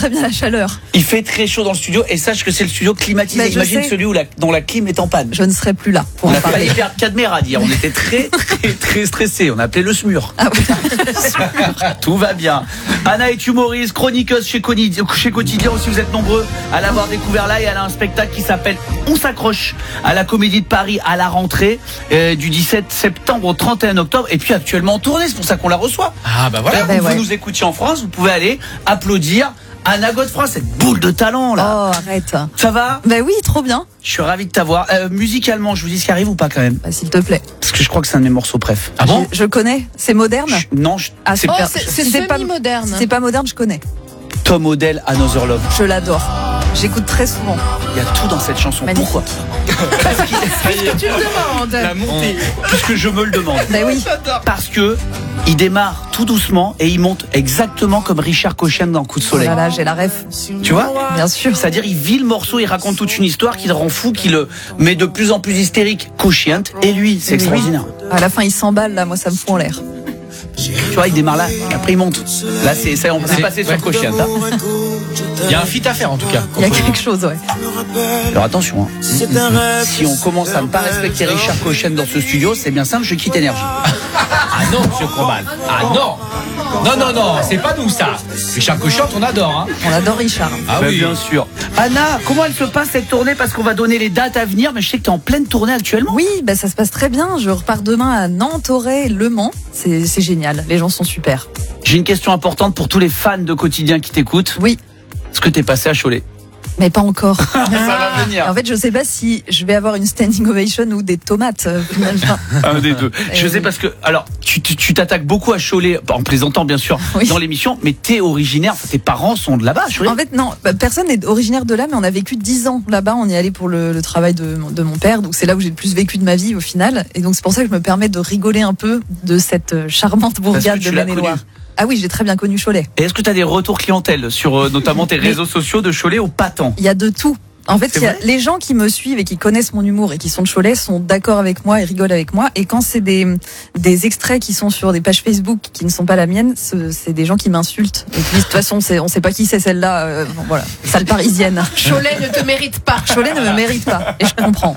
très bien la chaleur. Il fait très chaud dans le studio et sache que c'est le studio climatisé. Mais je Imagine sais. celui dont la clim est en panne. Je ne serai plus là pour On en a parler. failli perdre Cadmer à dire. On était très stressés. On a appelé le SMUR. Ah oui. Tout va bien. Anna est humoriste, chroniqueuse chez Quotidien aussi. Vous êtes nombreux à l'avoir découvert là et elle a un spectacle qui s'appelle On s'accroche à la Comédie de Paris à la rentrée du 17 septembre au 31 octobre et puis actuellement en tournée. C'est pour ça qu'on la reçoit. Ah bah voilà. Vous nous écoutiez en France, vous pouvez aller applaudir Anna Godefroy, cette boule de talent là. Oh, arrête. Ça va? Bah oui, trop bien. Je suis ravi de t'avoir. Musicalement, je vous dis ce qui arrive ou pas quand même? Bah, s'il te plaît. Parce que je crois que c'est un de mes morceaux préf. Ah bon? Je connais. C'est moderne? Non, Ah, c'est super. c'est Si pas semi-moderne. si c'est pas moderne, je connais. Tom Odell, Another Love. Je l'adore. J'écoute très souvent. Il y a tout dans cette chanson. Magnifique. Pourquoi? Puisque tu le demandes. La montée. Puisque je me le demande. Bah oui. Parce que il démarre tout doucement et il monte exactement comme Richard Cochian dans Coup de Soleil. Voilà, j'ai la ref. Tu vois? Bien sûr. C'est-à-dire, il vit le morceau, il raconte toute une histoire qui le rend fou, qui le met de plus en plus hystérique. Cochian et lui, c'est extraordinaire. À la fin, il s'emballe, là, moi, ça me fout en l'air. Tu vois, il démarre là, et après il monte. Là, c'est ça, on peut passer sur Cochian. Hein. Il y a un feat à faire en tout cas. Il y a quelque chose, ouais. Alors attention, hein. Si on commence à ne pas respecter Richard Cochian dans ce studio, c'est bien simple, je quitte Énergie. Ah non, monsieur Crombal. Ah non. Non, c'est pas nous ça. Richard Cochian, on adore. Hein. On adore Richard. Ah Bah, oui. bien sûr. Anna, comment elle se passe cette tournée? Parce qu'on va donner les dates à venir, mais je sais que tu es en pleine tournée actuellement. Oui, bah, ça se passe très bien. Je repars demain à Nantes, Auray, Le Mans. C'est génial. Les gens sont super. J'ai une question importante pour tous les fans de Quotidien qui t'écoutent. Oui, Est-ce que t'es passé à Cholet? mais pas encore. Ça va venir. En fait, je sais pas si je vais avoir une standing ovation ou des tomates. Finalement. Un des deux. Je sais oui. parce que, alors, tu t'attaques beaucoup à Cholet, en plaisantant bien sûr, Oui. dans l'émission, mais t'es originaire, tes parents sont de là-bas, à Cholet. En fait, non, bah, personne n'est originaire de là, mais on a vécu 10 ans là-bas. On y allait pour le travail de mon père, donc c'est là où j'ai le plus vécu de ma vie au final. Et donc c'est pour ça que je me permets de rigoler un peu de cette charmante bourgade tu de l'as Maine-et-Loire. connue. Ah oui, j'ai très bien connu Cholet. Et est-ce que tu as des retours clientèle sur notamment tes réseaux sociaux de Cholet au Patan? Il y a de tout. En fait, C'est il y a vrai les gens qui me suivent et qui connaissent mon humour et qui sont de Cholet sont d'accord avec moi et rigolent avec moi. Et quand c'est des extraits qui sont sur des pages Facebook qui ne sont pas la mienne, c'est des gens qui m'insultent. Et qui disent, de toute façon, on sait pas qui c'est celle-là. Bon, voilà, sale parisienne. Cholet ne te mérite pas. Cholet ne me mérite pas. Et je comprends.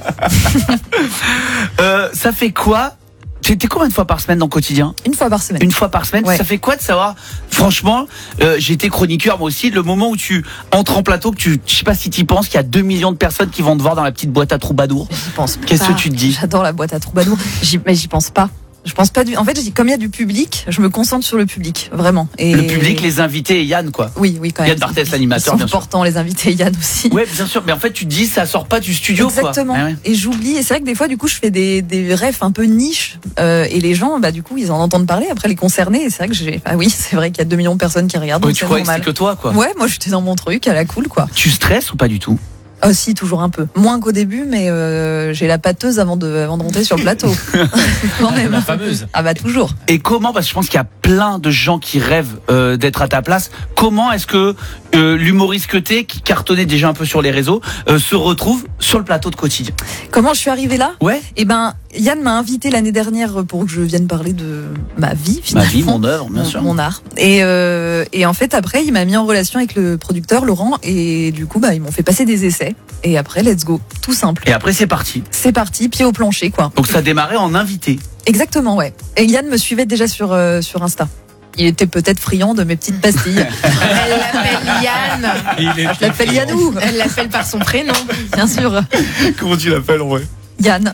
Ça fait quoi? T'es combien de fois par semaine dans Quotidien? Une fois par semaine. Une fois par semaine, Ouais. ça fait quoi de savoir? Franchement, j'ai été chroniqueur moi aussi. Le moment où tu entres en plateau, je sais pas si tu penses qu'il y a 2 millions de personnes qui vont te voir dans la petite boîte à troubadour. J'y pense Qu'est-ce pas. que tu te dis? J'adore la boîte à troubadour. Mais j'y pense pas. Je pense pas En fait, comme il y a du public, je me concentre sur le public, vraiment. Et Le public, les invités et Yann, quoi. Oui, quand même. Yann Barthès, l'animateur, Ils bien sont sûr. importants, les invités, Yann aussi. Ouais, bien sûr. Mais en fait, tu te dis, ça sort pas du studio, Exactement. quoi. Ah ouais. Et j'oublie. Et c'est vrai que des fois, du coup, je fais des refs un peu niche. Et les gens, bah, du coup, ils en entendent parler. Après, les concernés. Et c'est vrai que oui, c'est vrai qu'il y a 2 millions de personnes qui regardent. Ouais, donc tu c'est crois que c'est normal. que toi, quoi. Ouais, moi, j'étais dans mon truc, à la cool, quoi. Tu stresses ou pas du tout? Ah, si, toujours un peu. Moins qu'au début, mais j'ai la pâteuse avant de monter sur le plateau. Quand même. La fameuse. Ah bah toujours. Et comment, parce que je pense qu'il y a plein de gens qui rêvent d'être à ta place, comment est-ce que l'humoriste que t'es, qui cartonnait déjà un peu sur les réseaux, se retrouve sur le plateau de Quotidien? Comment je suis arrivée là? Ouais. Eh ben, Yann m'a invité l'année dernière pour que je vienne parler de ma vie, Ma finalement. vie, mon œuvre, bien sûr. Mon art. Et en fait, après, il m'a mis en relation avec le producteur, Laurent, et du coup, bah, ils m'ont fait passer des essais. Et après, let's go. Tout simple. Et après, c'est parti. C'est parti, pied au plancher, quoi. Donc ça démarrait en invité. Exactement, ouais. Et Yann me suivait déjà sur Insta. Il était peut-être friand de mes petites pastilles. Elle l'appelle Yann. Je l'appelle Yannou, Elle l'appelle par son prénom. bien sûr. Comment tu l'appelles, en vrai? Yann.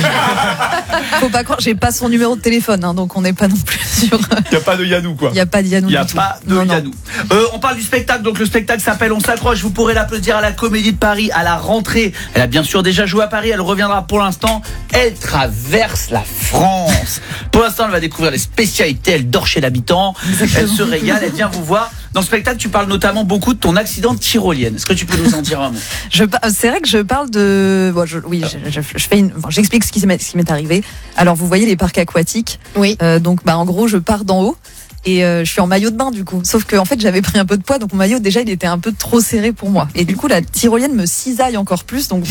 Faut pas croire, j'ai pas son numéro de téléphone, hein, donc on n'est pas non plus sur. Il n'y a pas de Yannou, quoi. Il n'y a pas de Yannou. Il n'y a du pas tout. de Non. Yannou. On parle du spectacle, donc le spectacle s'appelle On s'accroche. Vous pourrez l'applaudir à la Comédie de Paris à la rentrée. Elle a bien sûr déjà joué à Paris, elle reviendra pour l'instant. Elle traverse la France. Pour l'instant, elle va découvrir les spécialités, elle dort chez l'habitant, elle se régale, elle vient vous voir. Dans le spectacle, tu parles notamment beaucoup de ton accident de tyrolienne. Est-ce que tu peux nous en dire un mot? C'est vrai que je parle de. Bon, j'explique ce qui m'est arrivé. Alors, vous voyez les parcs aquatiques. Oui. Donc, bah, en gros, je pars d'en haut. Et je suis en maillot de bain du coup. Sauf que en fait j'avais pris un peu de poids, donc mon maillot déjà il était un peu trop serré pour moi. Et du coup la tyrolienne me cisaille encore plus, donc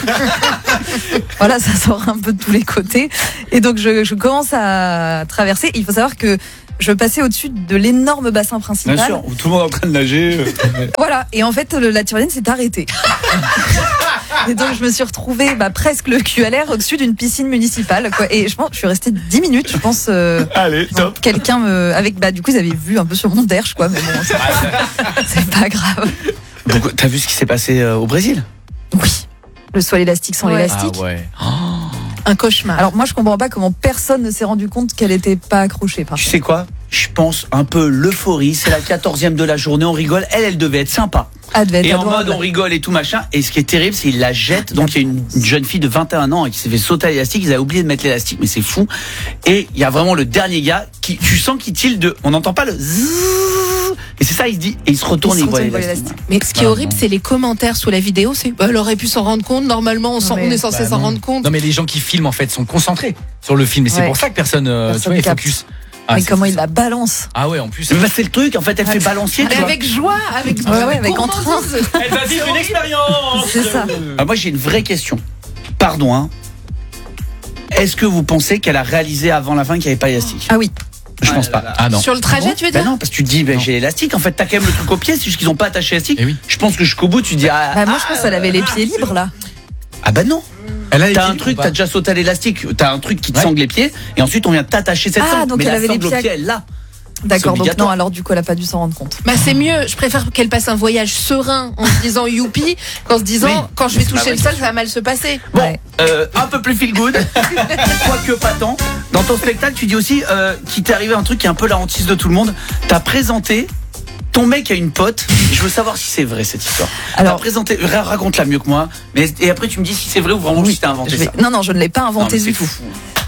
voilà, ça sort un peu de tous les côtés. Et donc je commence à traverser. Il faut savoir que je passais au-dessus de l'énorme bassin principal. Bien sûr, où tout le monde est en train de nager. Voilà, et en fait, la tyrolienne s'est arrêtée. Et donc, je me suis retrouvée presque le cul à l'air au-dessus d'une piscine municipale. Quoi. Et je suis restée 10 minutes, je pense. Allez, top. Quelqu'un du coup, ils avaient vu un peu sur mon derche, quoi. Mais bon, c'est pas grave. Donc, t'as vu ce qui s'est passé au Brésil? Oui. Le sol élastique sans l'élastique. Ah ouais. Un cauchemar. Alors moi je comprends pas comment personne ne s'est rendu compte qu'elle était pas accrochée. Tu sais quoi? Je pense un peu l'euphorie. C'est la 14e de la journée, on rigole. Elle devait être sympa. Elle devait être Et en adorable. mode on rigole et tout machin. Et ce qui est terrible, c'est qu'il la jette. Donc il y a une jeune fille de 21 ans qui s'est fait sauter à l'élastique. Ils avaient oublié de mettre l'élastique, mais c'est fou. Et il y a vraiment le dernier gars qui, tu sens qu'il tilde. On n'entend pas le zzzz. Et c'est ça, il se dit. Et il se retourne et il voit l'élastique. Mais ce qui est horrible, c'est les commentaires sous la vidéo. C'est elle aurait pu s'en rendre compte. Normalement, on est censé s'en rendre compte. Non mais les gens qui filment en fait sont concentrés sur le film et c'est pour ça que personne tu vois, capte. focus. Mais c'est comment fou, il ça. la balance? Ah ouais, en plus. C'est le truc. En fait, elle fait balancier. Tu Mais vois. avec joie, avec avec entrain. Elle va vivre une expérience. C'est ça. Ah, moi, j'ai une vraie question. Pardon, hein. Est-ce que vous pensez qu'elle a réalisé avant la fin qu'il n'y avait pas d'élastique? Ah oui. Je pense pas. Ah non. Sur le trajet, tu veux dire? Non, parce que tu te dis, j'ai l'élastique. En fait, t'as quand même le truc au pied. C'est juste qu'ils n'ont pas attaché l'élastique. Eh oui. Je pense que jusqu'au bout, tu te dis, Moi je pense qu'elle avait les pieds libres là. ah bah non. Elle a les T'as pieds un truc, ou pas t'as déjà sauté à l'élastique. T'as un truc qui te Ouais. sangle les pieds. Et ensuite, on vient t'attacher cette sangle. donc Mais elle la avait les sangle au pieds. pied, elle l'a. D'accord, donc obligatoire. non, alors du coup elle a pas dû s'en rendre compte. C'est mieux. Je préfère qu'elle passe un voyage serein en se disant youpi qu'en se disant Oui. quand je vais C'est pas toucher le vrai. sol, ça va mal se passer. Bon, Ouais. un peu plus feel good. Quoique pas tant. Dans ton spectacle, tu dis aussi qu'il t'est arrivé un truc qui est un peu la hantise de tout le monde. T'as présenté ton mec a une pote. Je veux savoir si c'est vrai cette histoire. Alors- T'as présenté, raconte-la mieux que moi. Mais et après tu me dis si c'est vrai ou vraiment si t'as inventé ça. Non, je ne l'ai pas Non, inventé mais c'est du tout. fou.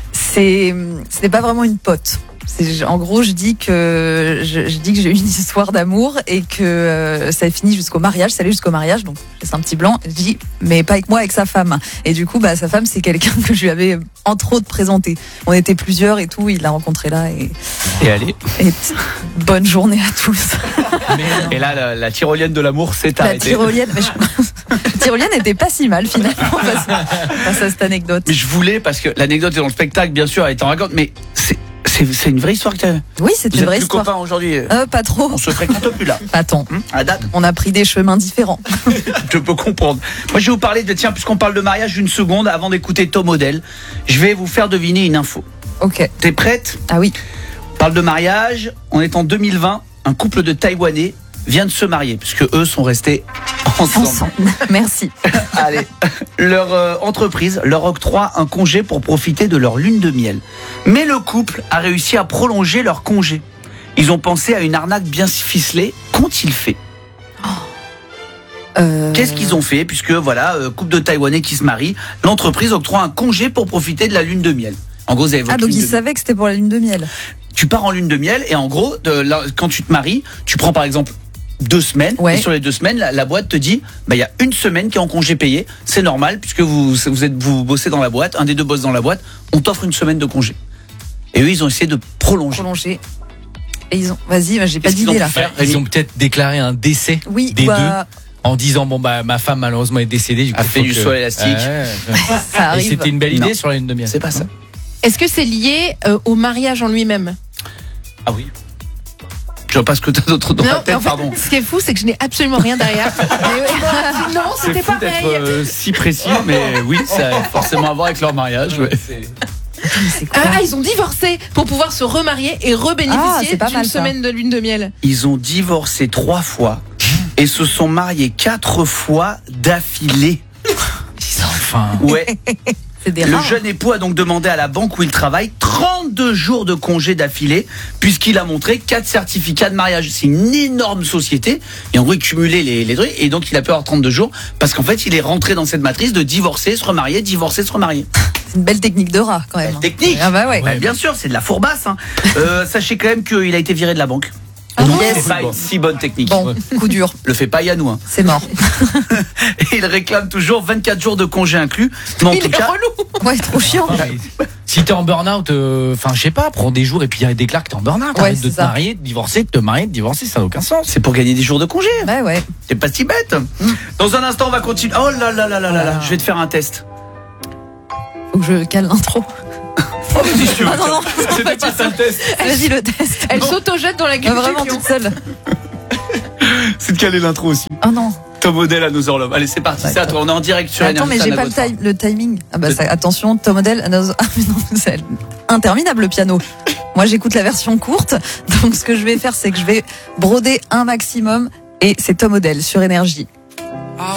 C'était pas vraiment une pote. En gros, je dis que j'ai eu une histoire d'amour et que ça a fini jusqu'au mariage, ça allait jusqu'au mariage, donc c'est un petit blanc. Je dis, mais pas avec moi, avec sa femme. Et du coup, sa femme, c'est quelqu'un que je lui avais entre autres présenté. On était plusieurs et tout, il l'a rencontré là et allez. bonne journée à tous. Et là, la tyrolienne de l'amour s'est La arrêtée. tyrolienne, la tyrolienne n'était pas si mal finalement face à cette anecdote. Mais je voulais, parce que l'anecdote est dans le spectacle, bien sûr, elle est en raconte, mais c'est une vrae histoire que t'as. Oui, c'est Vous une êtes vraie plus histoire. copains aujourd'hui. Pas trop. On se fréquente plus là. Attends, À date. on a pris des chemins différents. Je peux comprendre. Moi, je vais vous parler de, tiens, puisqu'on parle de mariage, une seconde avant d'écouter Tom Odell, je vais vous faire deviner une info. Ok. T'es prête? Ah oui. On parle de mariage. On est en 2020. Un couple de Taïwanais vient de se marier, puisque eux sont restés ensemble. Merci. Allez, leur entreprise leur octroie un congé pour profiter de leur lune de miel. Mais le couple a réussi à prolonger leur congé. Ils ont pensé à une arnaque bien ficelée. Qu'ont-ils fait? Qu'est-ce qu'ils ont fait? Puisque voilà, couple de Taïwanais qui se marient, l'entreprise octroie un congé pour profiter de la lune de miel. En gros, vous avez votre Ah, donc lune ils de miel. savaient que c'était pour la lune de miel. Tu pars en lune de miel et en gros, quand tu te maries, tu prends par exemple 2 semaines. Ouais. Et sur les 2 semaines, la boîte te dit, il y a une semaine qui est en congé payé. C'est normal puisque vous bossez dans la boîte. Un des deux bosse dans la boîte. On t'offre une semaine de congé. Et eux, ils ont essayé de prolonger. Prolongé. Et ils ont. Vas-y, j'ai pas Qu'est-ce qu'ils d'idée ont là. pu faire Ils ont peut-être déclaré un décès Oui, des ou deux en disant ma femme malheureusement est décédée. Du coup, A fait faut du que- saut élastique. ça Et arrive. c'était une belle idée Non. sur la lune de miel. C'est pas ça. Est-ce que c'est lié au mariage en lui-même? Ah oui. Je vois pas ce que t'as d'autre dans la tête, en fait, pardon. ce qui est fou, c'est que je n'ai absolument rien derrière. non, C'est c'était fou pas d'être pareil. si précis, mais oui, ça a forcément à voir avec leur mariage. Ouais. C'est quoi Ils ont divorcé pour pouvoir se remarier et Ah, rebénéficier c'est pas d'une mal, ça. semaine de lune de miel. Ils ont divorcé 3 fois et se sont mariés 4 fois d'affilée. Enfin, Ouais. C'est des Le rares. jeune époux a donc demandé à la banque où il travaille 32 jours de congé d'affilée puisqu'il a montré 4 certificats de mariage. C'est une énorme société et en gros il cumulait les trucs et donc il a pu avoir 32 jours parce qu'en fait il est rentré dans cette matrice de divorcer, se remarier, divorcer, se remarier. C'est une belle technique de rat quand même. Belle technique. Ah bah ouais. Bah, bien sûr, c'est de la fourbasse. Hein. Sachez quand même qu'il a été viré de la banque. Ah, Donc yes. c'est pas une si bonne technique. Bon, coup dur. Le fait pas Yannou. Hein. C'est mort. Et il réclame toujours 24 jours de congé inclus. Mais en Il tout est cas, relou. Ouais, trop chiant. si t'es en burn-out, enfin je sais pas, prends des jours et puis déclare que t'es en burn-out. Ouais, Arrête c'est de te ça. marier, de divorcer, de te marier, de divorcer, ça n'a aucun sens. c'est pour gagner des jours de congé. Bah ouais. C'est pas si bête. Dans un instant, on va continuer. Oh là là là là là là là. Je vais te faire un test. Faut que je cale l'intro. Si tu veux. Ah non, non. C'était ça le test. Vas-y, le test. Elle s'auto-jette dans la gueule. Vraiment toute seule. C'est de caler l'intro aussi. Oh non. Tom Odell à Another Love. Allez, c'est parti, c'est à toi. On est en direct sur Attends, Énergie. mais j'ai pas le timing. Ah bah ça, attention, Tom Odell, ah mais non, c'est interminable le piano. Moi, j'écoute la version courte. Donc, ce que je vais faire, c'est que je vais broder un maximum. Et c'est Tom Odell sur Énergie.